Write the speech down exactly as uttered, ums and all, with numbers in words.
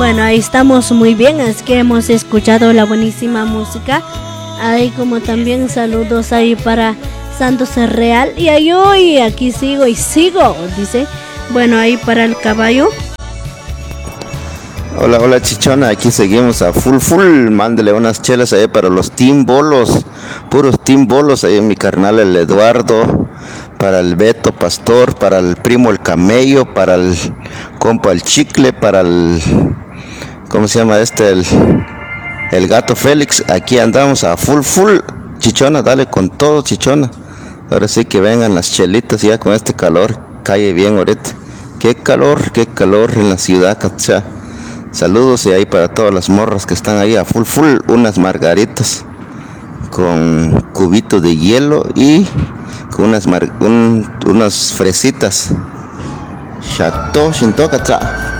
Bueno, ahí estamos muy bien, es que hemos escuchado la buenísima música. Ahí como también saludos ahí para Santos Real. Y ahí hoy aquí sigo y sigo, dice. Bueno, ahí para el caballo. Hola, hola Chichona, aquí seguimos a full full, mándele unas chelas ahí para los team bolos, puros team bolos, ahí mi carnal el Eduardo, para el Beto Pastor, para el primo el Camello, para el compa el Chicle, para el, ¿cómo se llama este? El, el gato Félix, aquí andamos a full full, Chichona, dale con todo Chichona, ahora sí que vengan las chelitas ya con este calor, cae bien ahorita, qué calor, qué calor en la ciudad, ¿cachai? Saludos y ahí para todas las morras que están ahí a full full, unas margaritas con cubitos de hielo y con unas mar, un, unas fresitas. Chateau Shinto Katsa.